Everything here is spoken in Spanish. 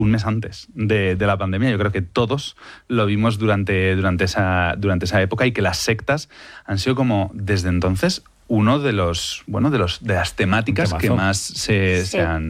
un mes antes de la pandemia. Yo creo que todos lo vimos durante esa época, y que las sectas han sido como, desde entonces, uno de las temáticas que más se han